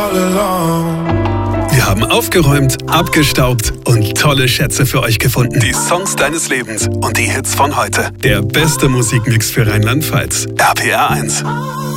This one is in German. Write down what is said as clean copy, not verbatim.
all alone. Wir haben aufgeräumt, abgestaubt und tolle Schätze für euch gefunden. Die Songs deines Lebens und die Hits von heute. Der beste Musikmix für Rheinland-Pfalz. RPR 1.